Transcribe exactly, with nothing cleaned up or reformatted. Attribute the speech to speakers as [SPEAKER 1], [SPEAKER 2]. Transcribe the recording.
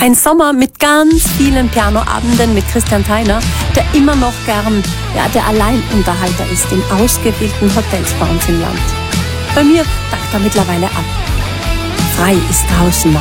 [SPEAKER 1] Ein Sommer mit ganz vielen Pianoabenden mit Christian Theiner, der immer noch gern ja, der Alleinunterhalter ist in ausgewählten Hotels bei uns im Land. Bei mir dankt er mittlerweile ab. Frei ist draußen noch